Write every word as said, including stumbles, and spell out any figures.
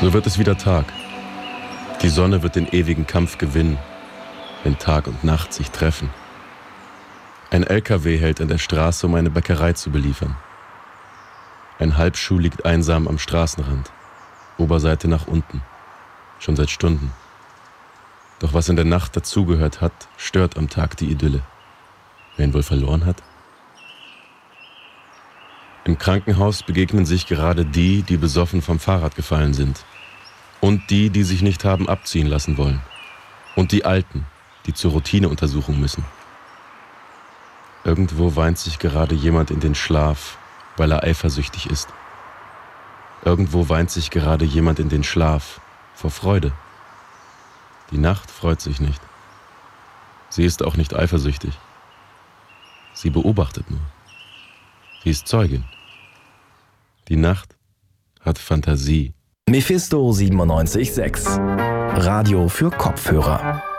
So wird es wieder Tag. Die Sonne wird den ewigen Kampf gewinnen, wenn Tag und Nacht sich treffen. Ein L K W hält an der Straße, um eine Bäckerei zu beliefern. Ein Halbschuh liegt einsam am Straßenrand, Oberseite nach unten, schon seit Stunden. Doch was in der Nacht dazugehört hat, stört am Tag die Idylle. Wer ihn wohl verloren hat? Im Krankenhaus begegnen sich gerade die, die besoffen vom Fahrrad gefallen sind. Und die, die sich nicht haben abziehen lassen wollen. Und die Alten, die zur Routineuntersuchung müssen. Irgendwo weint sich gerade jemand in den Schlaf, weil er eifersüchtig ist. Irgendwo weint sich gerade jemand in den Schlaf, vor Freude. Die Nacht freut sich nicht. Sie ist auch nicht eifersüchtig. Sie beobachtet nur. Sie ist Zeugin. Die Nacht hat Fantasie. Mephisto siebenundneunzig Komma sechs. Radio für Kopfhörer.